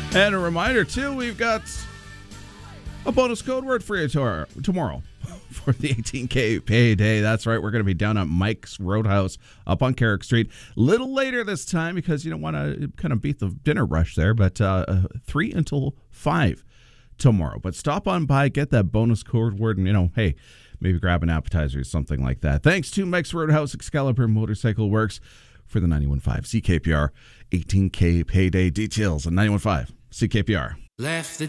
And a reminder, too, we've got a bonus code word for you tomorrow for the 18K payday. That's right. We're going to be down at Mike's Roadhouse up on Carrick Street. Little later this time because you don't want to kind of beat the dinner rush there, but 3 until 5 tomorrow. But stop on by, get that bonus code word, and, hey, maybe grab an appetizer or something like that. Thanks to Mike's Roadhouse, Excalibur Motorcycle Works for the 91.5 CKPR 18K payday details on 91.5 CKPR. Left the